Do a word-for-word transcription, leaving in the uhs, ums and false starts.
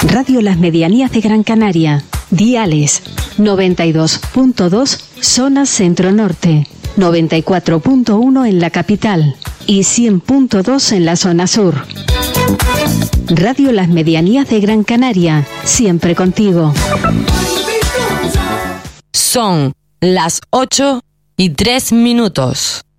Radio Las Medianías de Gran Canaria. Diales noventa y dos punto dos zona centro-norte, noventa y cuatro punto uno en la capital y cien punto dos en la zona sur. Radio Las Medianías de Gran Canaria, siempre contigo. Son las ocho y tres minutos.